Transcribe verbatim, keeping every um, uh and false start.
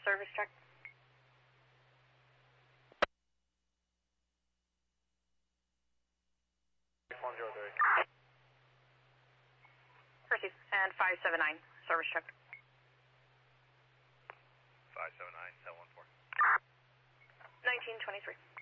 service check. one zero three. Proceed. And five seven nine, service check. five seven nine, seven one four. nineteen twenty-three.